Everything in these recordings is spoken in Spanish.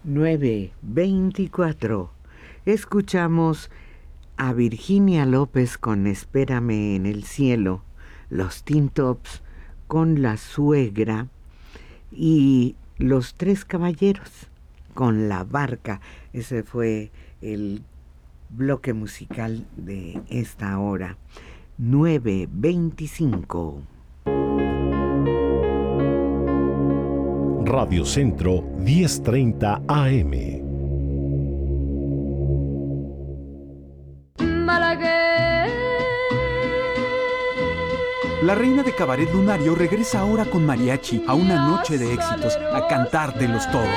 9:24. Escuchamos a Virginia López con Espérame en el cielo, los Tin Tops con La Suegra y Los Tres Caballeros con La Barca. Ese fue el bloque musical de esta hora. 9:25. Radio Centro 10:30 AM. La reina de Cabaret Lunario regresa ahora con mariachi a una noche de éxitos, a cantártelos todos.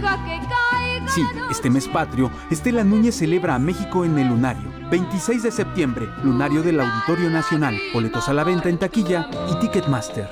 Sí, este mes patrio, Estela Núñez celebra a México en el Lunario. 26 de septiembre, Lunario del Auditorio Nacional. Boletos a la venta en taquilla y Ticketmaster.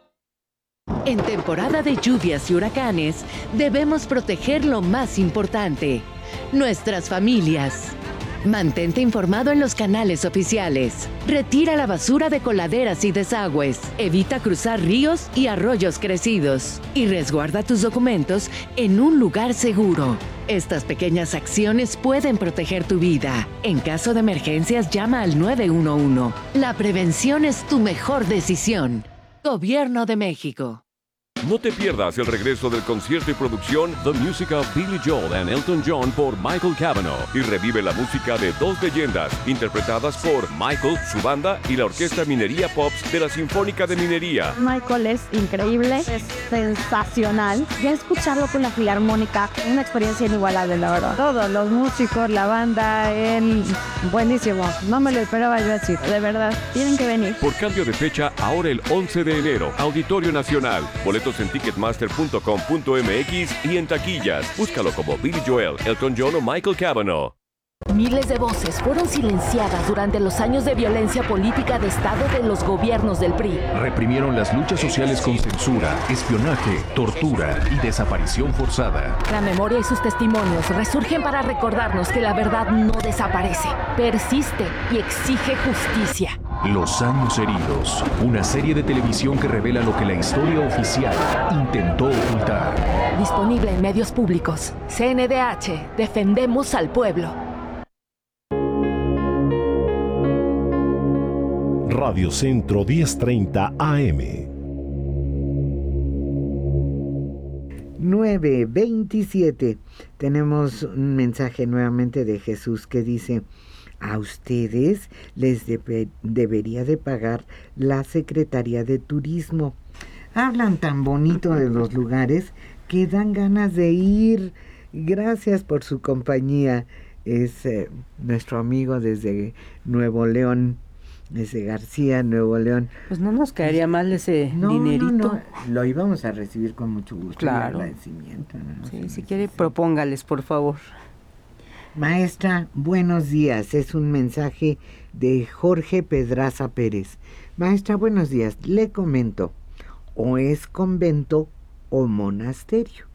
En temporada de lluvias y huracanes, debemos proteger lo más importante, nuestras familias. Mantente informado en los canales oficiales. Retira la basura de coladeras y desagües. Evita cruzar ríos y arroyos crecidos. Y resguarda tus documentos en un lugar seguro. Estas pequeñas acciones pueden proteger tu vida. En caso de emergencias, llama al 911. La prevención es tu mejor decisión. Gobierno de México. No te pierdas el regreso del concierto y producción The Music of Billy Joel and Elton John por Michael Cavanaugh y revive la música de dos leyendas interpretadas por Michael, su banda y la Orquesta Minería Pops de la Sinfónica de Minería. Michael es increíble, es sensacional. Ya escucharlo con la Filarmónica, una experiencia inigualable, la verdad. Todos los músicos, la banda, él, buenísimo. No me lo esperaba yo así, de verdad. Tienen que venir. Por cambio de fecha, ahora el 11 de enero, Auditorio Nacional. Boletos en ticketmaster.com.mx y en taquillas. Búscalo como Billy Joel, Elton John o Michael Cavanaugh. Miles de voces fueron silenciadas durante los años de violencia política de Estado de los gobiernos del PRI. Reprimieron las luchas sociales con censura, espionaje, tortura y desaparición forzada. La memoria y sus testimonios resurgen para recordarnos que la verdad no desaparece, persiste y exige justicia. Los años heridos, una serie de televisión que revela lo que la historia oficial intentó ocultar. Disponible en medios públicos. CNDH, defendemos al pueblo. Radio Centro 10:30 AM. 9:27. Tenemos un mensaje nuevamente de Jesús que dice: a ustedes les debería de pagar la Secretaría de Turismo. Hablan tan bonito de los lugares que dan ganas de ir. Gracias por su compañía. Es nuestro amigo desde Nuevo León, desde García, Nuevo León. Pues no nos caería mal ese dinerito. No, lo íbamos a recibir con mucho gusto. Claro. Y agradecimiento, ¿no? Sí, si quiere, propóngales, por favor. Maestra, buenos días. Es un mensaje de Jorge Pedraza Pérez. Maestra, buenos días. Le comento, o es convento o monasterio.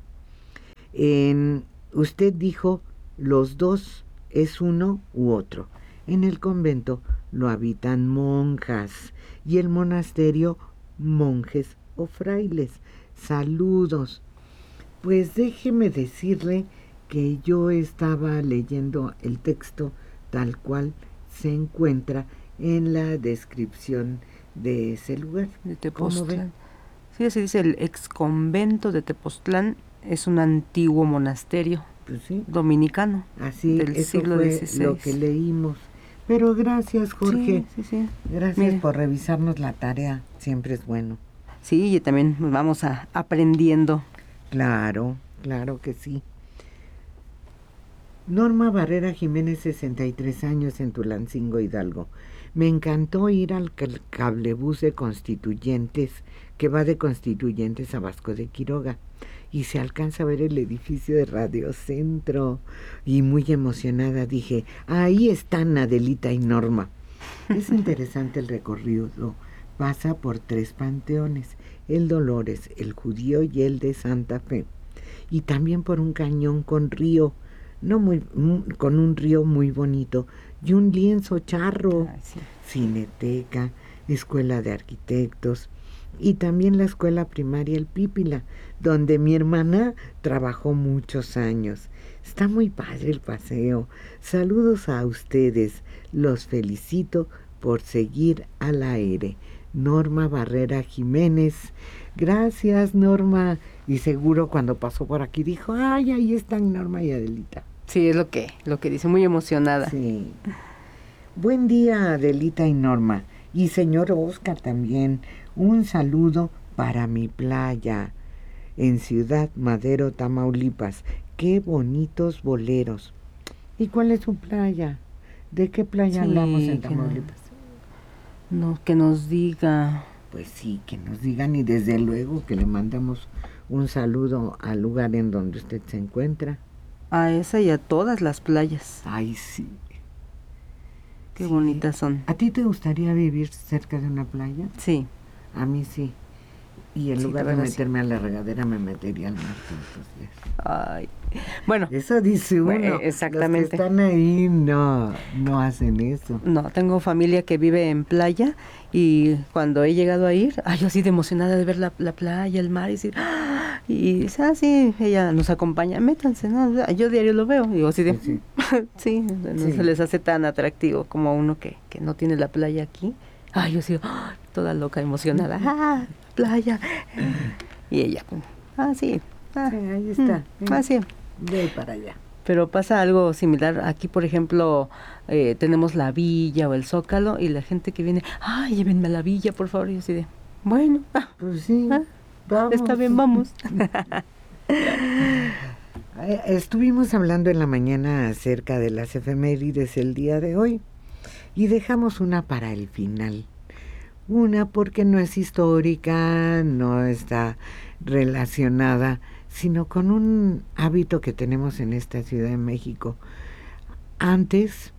Usted dijo, los dos es uno u otro. En el convento lo habitan monjas y el monasterio monjes o frailes. Saludos. Pues déjeme decirle que yo estaba leyendo el texto tal cual se encuentra en la descripción de ese lugar. De Tepoztlán. Sí, así dice, el ex convento de Tepoztlán es un antiguo monasterio, pues sí, dominicano. Así, del eso siglo fue XVI. lo que leímos. Pero gracias, Jorge. Sí. Gracias Mire, por revisarnos la tarea. Siempre es bueno. Sí, y también vamos aprendiendo. Claro que sí. Norma Barrera Jiménez, 63 años, en Tulancingo, Hidalgo. Me encantó ir al cablebús de Constituyentes, que va de Constituyentes a Vasco de Quiroga, y se alcanza a ver el edificio de Radio Centro. Y muy emocionada dije, ahí están Adelita y Norma. Es interesante el recorrido. Pasa por 3 panteones, el Dolores, el Judío y el de Santa Fe. Y también por un cañón con río, con un río muy bonito y un lienzo charro. Ay, sí. Cineteca, escuela de arquitectos, y también la escuela primaria El Pípila, donde mi hermana trabajó muchos años. Está muy padre el paseo. Saludos a ustedes. Los felicito por seguir al aire. Norma Barrera Jiménez. Gracias, Norma. Y seguro cuando pasó por aquí dijo, ay, ahí están Norma y Adelita. Sí, es lo que dice, muy emocionada. Sí. Buen día, Adelita y Norma. Y señor Oscar también. Un saludo para mi playa en Ciudad Madero, Tamaulipas. Qué bonitos boleros. ¿Y cuál es su playa? ¿De qué playa hablamos en Tamaulipas? No, que nos diga. Pues sí, que nos digan y desde luego que le mandamos un saludo al lugar en donde usted se encuentra. A esa y a todas las playas. Ay, sí. Qué bonitas son. ¿A ti te gustaría vivir cerca de una playa? Sí. A mí sí. Y en lugar de meterme a la regadera me metería al mar todos los días. Ay. Bueno. Eso dice uno. Exactamente. Los que están ahí no hacen eso. No, tengo familia que vive en playa y cuando he llegado a ir, yo así de emocionada de ver la playa, el mar y decir, y dice, sí, ella nos acompaña, métanse, ¿no? Yo diario lo veo, y digo así de, sí, sí, no se les hace tan atractivo como uno que no tiene la playa aquí. Yo sí, toda loca, emocionada, playa. Y ella, sí. Sí, ahí está. Sí. De ahí para allá. Pero pasa algo similar. Aquí, por ejemplo, tenemos la villa o el Zócalo y la gente que viene, llévenme a la villa, por favor. Y yo así de, bueno. Pues sí, vamos. Está bien, vamos. Estuvimos hablando en la mañana acerca de las efemérides el día de hoy y dejamos una para el final. Una porque no es histórica, no está relacionada, sino con un hábito que tenemos en esta Ciudad de México. Antes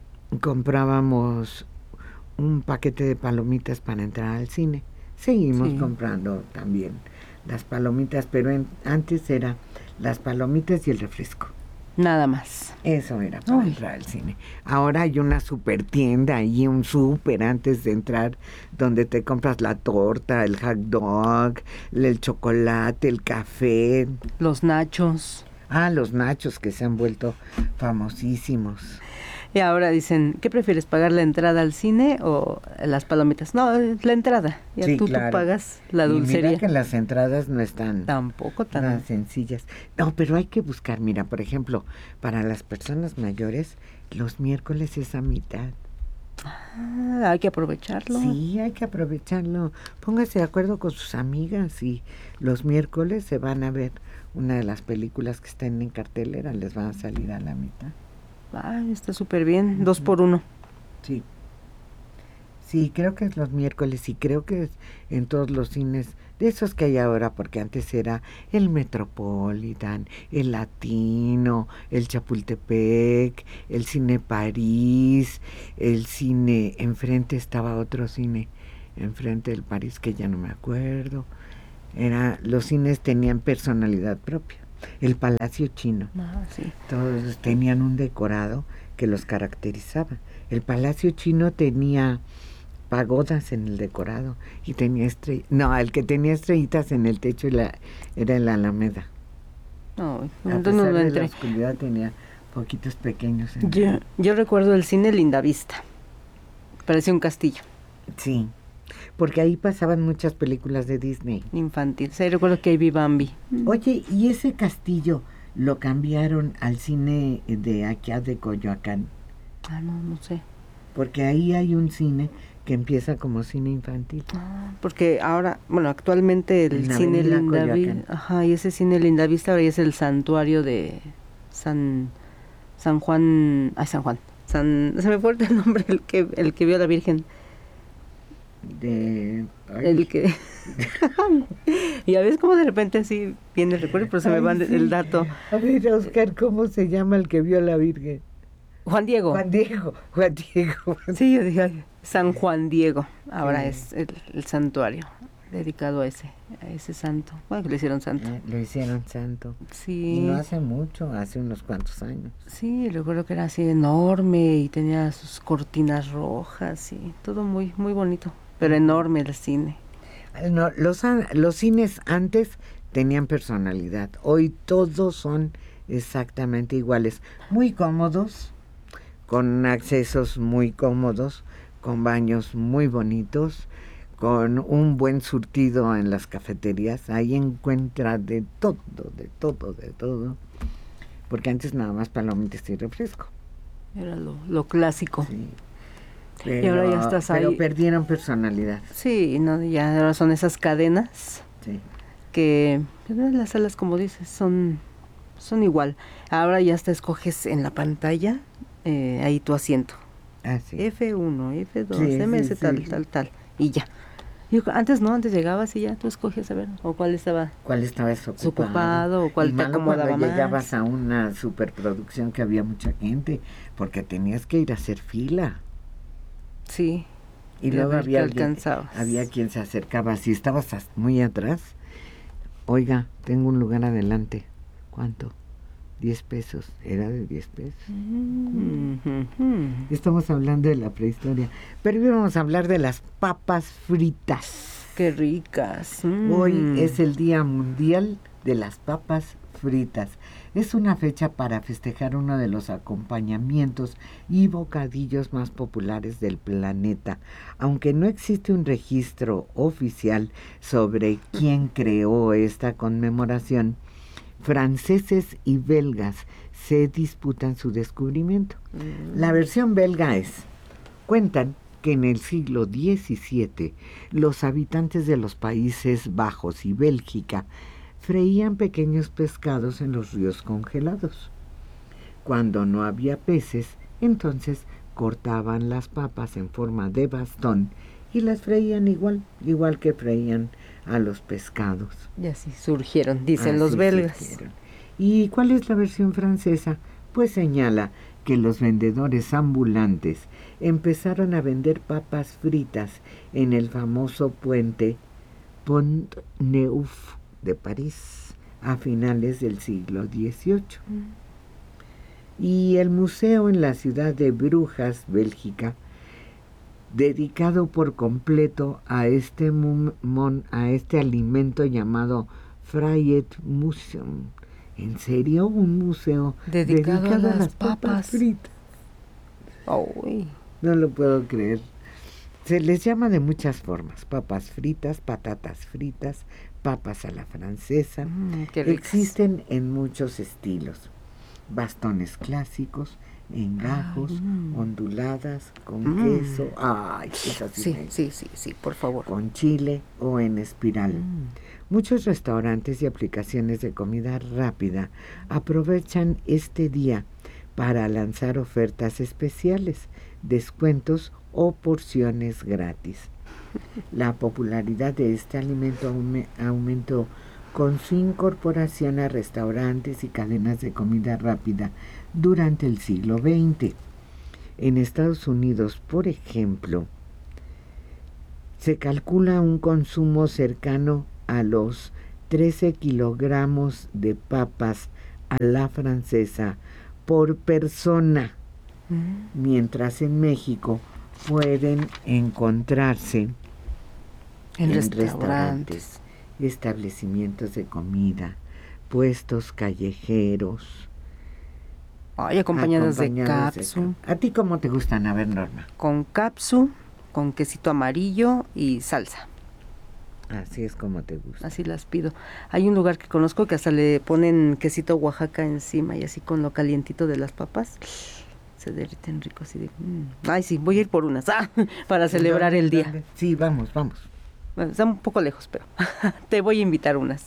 comprábamos un paquete de palomitas para entrar al cine. Seguimos comprando también las palomitas, pero antes era las palomitas y el refresco. Nada más. Eso era para entrar al cine. Ahora hay una super tienda y un súper antes de entrar donde te compras la torta, el hot dog, el chocolate, el café. Los nachos. Los nachos que se han vuelto famosísimos. Y ahora dicen, ¿qué prefieres, pagar la entrada al cine o las palomitas? No, la entrada. Ya sí, tú pagas la dulcería. Y mira que las entradas no están tampoco tan sencillas. No, pero hay que buscar, mira, por ejemplo, para las personas mayores, los miércoles es a mitad. Hay que aprovecharlo. Sí, hay que aprovecharlo. Póngase de acuerdo con sus amigas y los miércoles se van a ver una de las películas que están en cartelera, les van a salir a la mitad. Está súper bien, 2 por 1. Sí. Sí, creo que es los miércoles y creo que es en todos los cines de esos que hay ahora, porque antes era el Metropolitan, el Latino, el Chapultepec, el Cine París, el cine, enfrente estaba otro cine, enfrente del París que ya no me acuerdo. Los cines tenían personalidad propia. El Palacio Chino. Sí. Todos tenían un decorado que los caracterizaba. El Palacio Chino tenía pagodas en el decorado y tenía el que tenía estrellitas en el techo era el Alameda. A pesar de la oscuridad tenía poquitos pequeños. Yo recuerdo el cine Lindavista. Parecía un castillo. Sí. Porque ahí pasaban muchas películas de Disney. Infantil. Sí, recuerdo que ahí vi Bambi. Oye, ¿y ese castillo lo cambiaron al cine de aquí de Coyoacán? No sé. Porque ahí hay un cine que empieza como cine infantil. Porque ahora, actualmente el cine Lindavista, y ese cine Lindavista ahora es el santuario de San Juan. Se me fue el nombre, el que vio a la Virgen. El que y a veces como de repente así viene el recuerdo, pero se me va el dato. A ver, Oscar, ¿cómo se llama el que vio a la Virgen? Juan Diego. Sí, yo dije San Juan Diego. Ahora es el santuario dedicado a ese santo. Bueno, que lo hicieron santo. Lo hicieron santo. Sí. Y no hace mucho, hace unos cuantos años. Sí, recuerdo que era así enorme y tenía sus cortinas rojas y todo muy, muy bonito. Pero enorme el cine. No, los cines antes tenían personalidad. Hoy todos son exactamente iguales. Muy cómodos, con accesos muy cómodos, con baños muy bonitos, con un buen surtido en las cafeterías. Ahí encuentra de todo, de todo, de todo. Porque antes nada más palomitas y refresco. Era lo clásico. Sí. Y ahora ya estás ahí. Pero perdieron personalidad. Sí, no, ya ahora son esas cadenas Sí. que las salas, como dices, son igual. Ahora ya hasta escoges en la pantalla ahí tu asiento. Ah, sí. F1, F2, Sí, MS sí, tal, sí. tal, y ya. Antes no, antes llegabas y ya tú escogías a ver, o cuál estaba desocupado, o cuál y te malo acomodaba cuando más. llegabas a una superproducción que había mucha gente, porque tenías que ir a hacer fila. Sí. Y a luego ver había qué alcanzabas. había quien se acercaba. Si estabas muy atrás, oiga, tengo un lugar adelante. ¿Cuánto? 10 pesos. Era de 10 pesos. Estamos hablando de la prehistoria. Pero hoy vamos a hablar de las papas fritas. Qué ricas. Hoy es el Día Mundial de las Papas Fritas. Es una fecha para festejar uno de los acompañamientos y bocadillos más populares del planeta. Aunque no existe un registro oficial sobre quién creó esta conmemoración, franceses y belgas se disputan su descubrimiento. La versión belga cuentan que en el siglo XVII los habitantes de los Países Bajos y Bélgica freían pequeños pescados en los ríos congelados. Cuando no había peces, entonces cortaban las papas en forma de bastón y las freían igual que freían a los pescados. Y así surgieron, dicen Así los belgas. surgieron. ¿Y cuál es la versión francesa? Pues señala que los vendedores ambulantes empezaron a vender papas fritas en el famoso puente Pont Neuf de París a finales del siglo XVIII. Y el museo en la ciudad de Brujas, Bélgica, dedicado por completo a este alimento llamado Frayet Museum. ¿En serio? ¿Un museo dedicado a las papas fritas? Uy. No lo puedo creer. Se les llama de muchas formas: papas fritas, patatas fritas, papas a la francesa. Qué ricas. Existen en muchos estilos: bastones clásicos, en gajos, onduladas, con queso. Ay, esas Sí, por favor. con chile o en espiral. Muchos restaurantes y aplicaciones de comida rápida aprovechan este día para lanzar ofertas especiales, descuentos o porciones gratis. La popularidad de este alimento aumentó con su incorporación a restaurantes y cadenas de comida rápida durante el siglo XX. En Estados Unidos, por ejemplo, se calcula un consumo cercano a los 13 kilogramos de papas a la francesa por persona, mientras en México pueden encontrarse en restaurantes, establecimientos de comida, puestos callejeros. Ay, acompañadas de capsu. ¿A ti cómo te gustan? A ver, Norma. Con capsu, con quesito amarillo y salsa. Así es como te gusta. Así las pido. Hay un lugar que conozco que hasta le ponen quesito Oaxaca encima y así con lo calientito de las papas se derriten rico así de... Ay, sí, voy a ir por unas para celebrar el día. Sí, vamos. Bueno, está un poco lejos, pero te voy a invitar unas.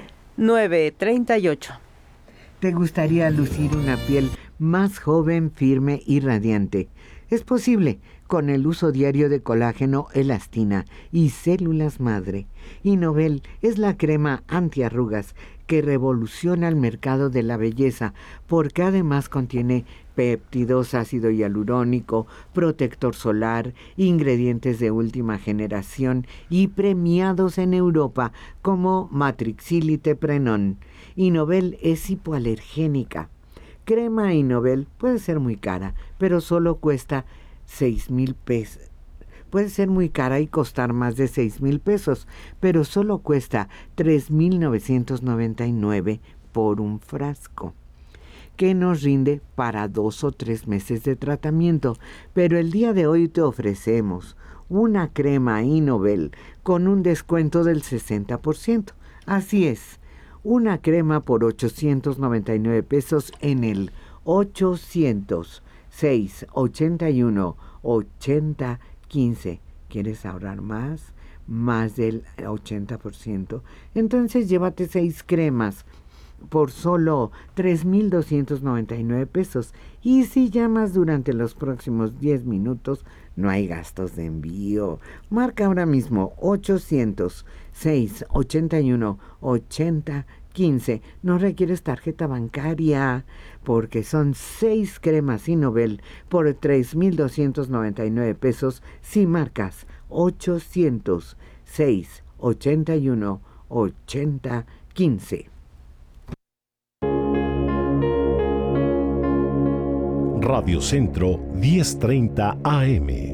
9:38. ¿Te gustaría lucir una piel más joven, firme y radiante? Es posible con el uso diario de colágeno, elastina y células madre. Innovel es la crema antiarrugas que revoluciona el mercado de la belleza porque además contiene péptidos, ácido hialurónico, protector solar, ingredientes de última generación y premiados en Europa como Matrixil y Teprenón. Innovel es hipoalergénica. Crema Innovel puede ser muy cara, pero solo cuesta 6,000 pesos. Puede ser muy cara y costar más de 6,000 pesos, pero solo cuesta 3,999 por un frasco, que nos rinde para 2 o 3 meses de tratamiento. Pero el día de hoy te ofrecemos una crema Innovel con un descuento del 60%. Así es, una crema por 899 pesos en el 800-681-8015. ¿Quieres ahorrar más? Más del 80%. Entonces llévate 6 cremas por solo 3,299 pesos. Y si llamas durante los próximos 10 minutos, no hay gastos de envío. Marca ahora mismo 800-681-8015. No requieres tarjeta bancaria, porque son 6 cremas Innovel por 3,299 pesos si marcas 800-681-8015. Radio Centro 1030 AM.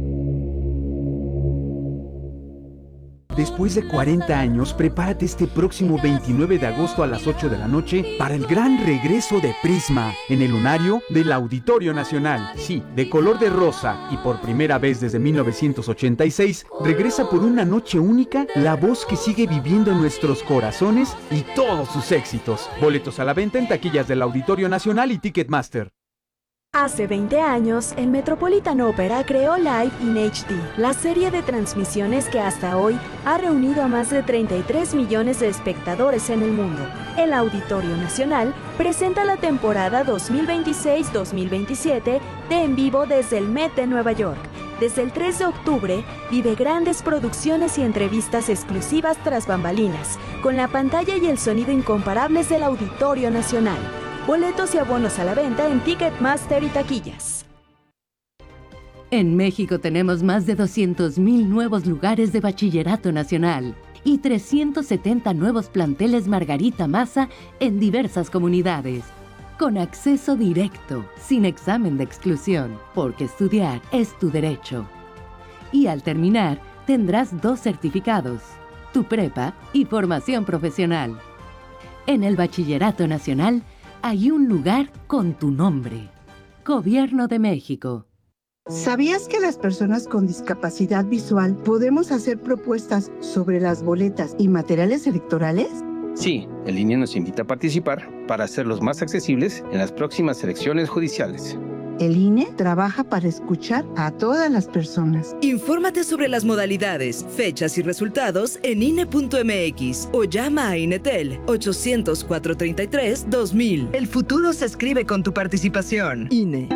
Después de 40 años, prepárate este próximo 29 de agosto a las 8 de la noche para el gran regreso de Prisma en el lunario del Auditorio Nacional. Sí, de color de rosa y por primera vez desde 1986, regresa por una noche única la voz que sigue viviendo en nuestros corazones y todos sus éxitos. Boletos a la venta en taquillas del Auditorio Nacional y Ticketmaster. Hace 20 años, el Metropolitan Opera creó Live in HD, la serie de transmisiones que hasta hoy ha reunido a más de 33 millones de espectadores en el mundo. El Auditorio Nacional presenta la temporada 2026-2027 de En Vivo desde el Met de Nueva York. Desde el 3 de octubre, vive grandes producciones y entrevistas exclusivas tras bambalinas, con la pantalla y el sonido incomparables del Auditorio Nacional. Boletos y abonos a la venta en Ticketmaster y taquillas. En México tenemos más de 200,000 nuevos lugares de bachillerato nacional y 370 nuevos planteles Margarita Maza en diversas comunidades. Con acceso directo, sin examen de exclusión, porque estudiar es tu derecho. Y al terminar, tendrás 2 certificados, tu prepa y formación profesional. En el Bachillerato Nacional, hay un lugar con tu nombre. Gobierno de México. ¿Sabías que las personas con discapacidad visual podemos hacer propuestas sobre las boletas y materiales electorales? Sí, el INE nos invita a participar para hacerlos más accesibles en las próximas elecciones judiciales. El INE trabaja para escuchar a todas las personas. Infórmate sobre las modalidades, fechas y resultados en INE.mx o llama a INETEL 800-433-2000. El futuro se escribe con tu participación. INE.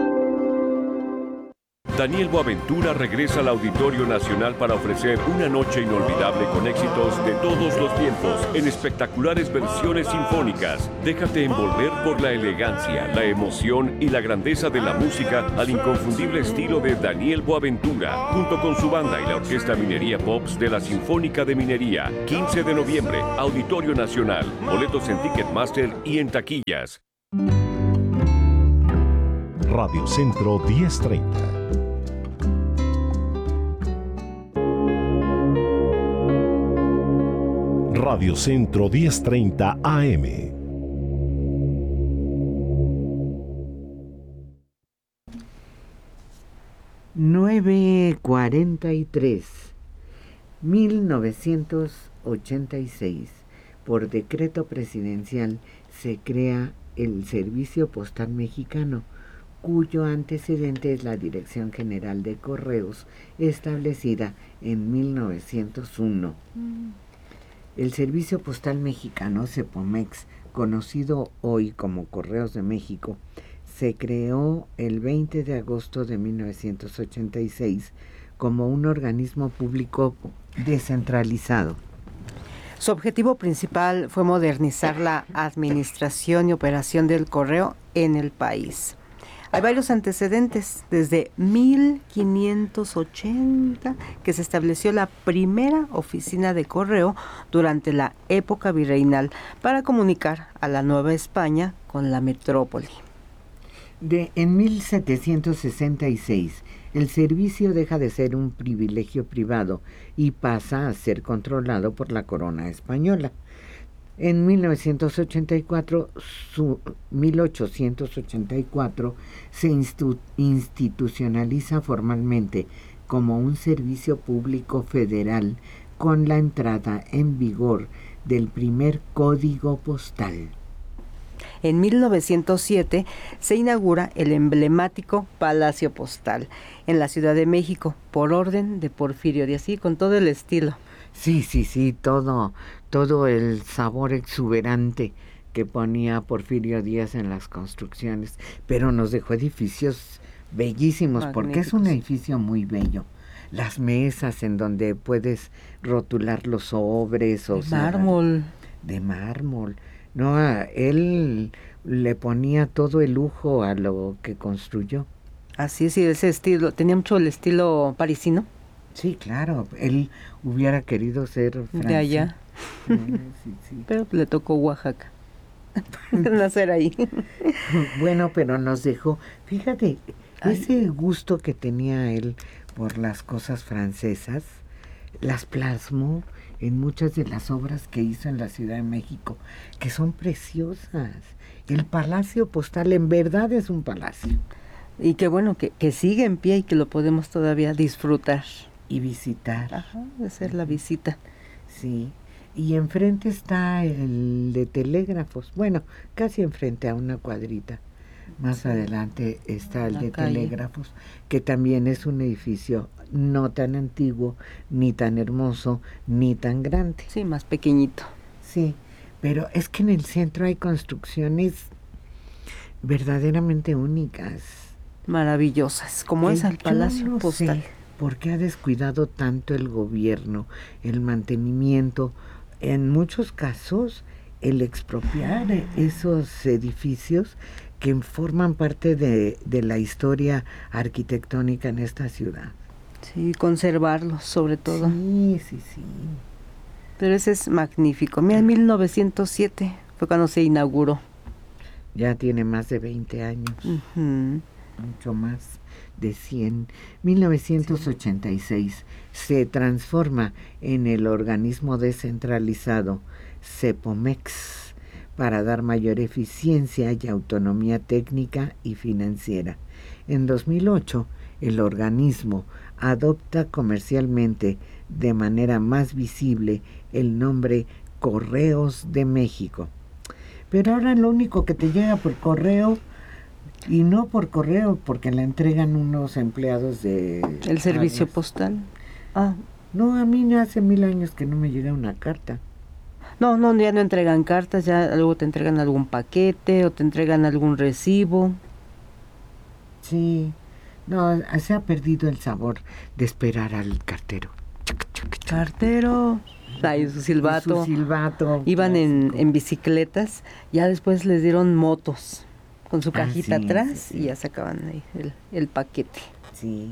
Daniel Boaventura regresa al Auditorio Nacional para ofrecer una noche inolvidable con éxitos de todos los tiempos en espectaculares versiones sinfónicas. Déjate envolver por la elegancia, la emoción y la grandeza de la música al inconfundible estilo de Daniel Boaventura, junto con su banda y la Orquesta Minería Pops de la Sinfónica de Minería. 15 de noviembre, Auditorio Nacional. Boletos en Ticketmaster y en taquillas. Radio Centro 1030. Radio Centro 1030 AM. ...9:43... 1986... por decreto presidencial se crea el Servicio Postal Mexicano, cuyo antecedente es la Dirección General de Correos, establecida en 1901. El Servicio Postal Mexicano, Cepomex, conocido hoy como Correos de México, se creó el 20 de agosto de 1986 como un organismo público descentralizado. Su objetivo principal fue modernizar la administración y operación del correo en el país. Hay varios antecedentes, desde 1580, que se estableció la primera oficina de correo durante la época virreinal para comunicar a la Nueva España con la metrópoli. En 1766, el servicio deja de ser un privilegio privado y pasa a ser controlado por la corona española. En 1884 se institucionaliza formalmente como un servicio público federal con la entrada en vigor del primer código postal. En 1907 se inaugura el emblemático Palacio Postal en la Ciudad de México por orden de Porfirio Díaz, sí, con todo el estilo. Sí, todo el sabor exuberante que ponía Porfirio Díaz en las construcciones, pero nos dejó edificios bellísimos, porque es un edificio muy bello. Las mesas en donde puedes rotular los sobres. O mármol. De mármol. No, él le ponía todo el lujo a lo que construyó. Así, sí, ese estilo, tenía mucho el estilo parisino. Sí, claro, él hubiera querido ser francés. De allá. Sí. Pero le tocó Oaxaca. Nacer ahí. Bueno, pero nos dejó, fíjate, ese gusto que tenía él por las cosas francesas, las plasmó en muchas de las obras que hizo en la Ciudad de México, que son preciosas. El Palacio Postal en verdad es un palacio. Y qué bueno que sigue en pie y que lo podemos todavía disfrutar. Y visitar. Ajá, hacer la visita. Sí, y enfrente está el de telégrafos, bueno, casi enfrente a una cuadrita. Más adelante está el de telégrafos, que también es un edificio no tan antiguo, ni tan hermoso, ni tan grande. Sí, más pequeñito. Sí, pero es que en el centro hay construcciones verdaderamente únicas. Maravillosas, como es el Palacio Postal. ¿Por qué ha descuidado tanto el gobierno el mantenimiento? En muchos casos, el expropiar esos edificios que forman parte de la historia arquitectónica en esta ciudad. Sí, conservarlos sobre todo. Sí. Pero ese es magnífico. Mira, en 1907 fue cuando se inauguró. Ya tiene más de 20 años. Mucho más de 100. 1986 se transforma en el organismo descentralizado CEPOMEX para dar mayor eficiencia y autonomía técnica y financiera. En 2008, el organismo adopta comercialmente de manera más visible el nombre Correos de México. Pero ahora lo único que te llega por correo, y no por correo, porque la entregan unos empleados de... ¿El servicio postal? No, a mí hace 1000 años que no me llega una carta. No, ya no entregan cartas, ya luego te entregan algún paquete o te entregan algún recibo. Sí, no, se ha perdido el sabor de esperar al cartero. Cartero. Ay, su silbato. Iban en bicicletas, ya después les dieron motos con su cajita atrás y ya sacaban ahí el paquete. Sí.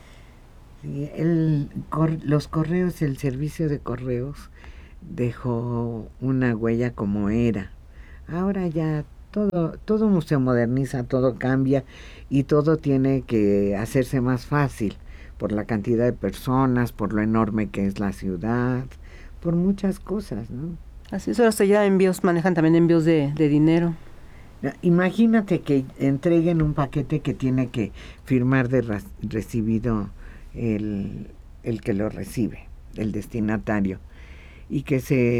Los correos, el servicio de correos dejó una huella como era. Ahora ya todo se moderniza, todo cambia y todo tiene que hacerse más fácil por la cantidad de personas, por lo enorme que es la ciudad, por muchas cosas, ¿no? Así es, ahora ya manejan también envíos de dinero. Imagínate que entreguen un paquete que tiene que firmar de recibido el que lo recibe, el destinatario, y que se